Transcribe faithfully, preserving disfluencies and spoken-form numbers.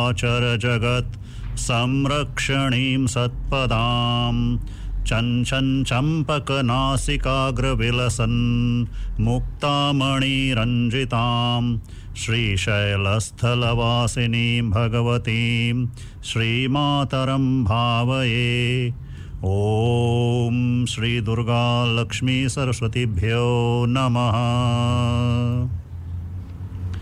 चराचरजगत् संरक्षणीं सत्पदां चञ्चन् चम्पकनासिकाग्रविलसन् मुक्तामणिरञ्जितां श्रीशैलस्थलवासिनीं भगवतीं श्रीमातरं भावये। ॐ श्री दुर्गा लक्ष्मी सरस्वतीभ्यो नमः।